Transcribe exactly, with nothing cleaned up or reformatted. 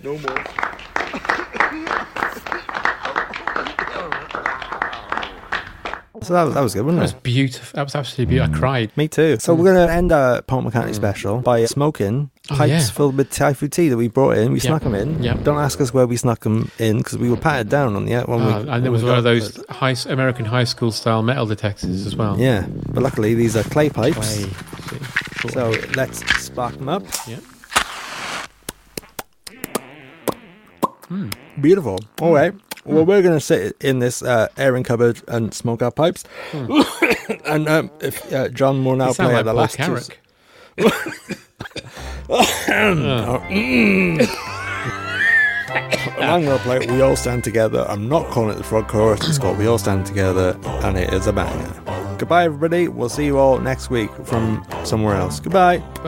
No more. So that, that was good, wasn't That was it? beautiful. That was absolutely beautiful. I cried. Me too. So we're going to end our Paul McCartney special by smoking Oh, pipes yeah. filled with Thai food tea that we brought in. We Yep. snuck them in. Yep. Don't ask us where we snuck them in because we were patted down on the when we. Oh, and when there was we one of got- those high, American high school style metal detectors as well. Yeah, but luckily these are clay pipes. Clay. See, So let's spark them up. Yep. Beautiful. All right. Well, we're going to sit in this uh, airing cupboard and smoke our pipes. And um, if uh, John will now You sound play like at the Paul last two. Carrick. I'm going to play We All Stand Together. I'm not calling it the Frog Chorus. It's called We All Stand Together, and it is a banger. Goodbye, everybody. We'll see you all next week from somewhere else. Goodbye. Bye.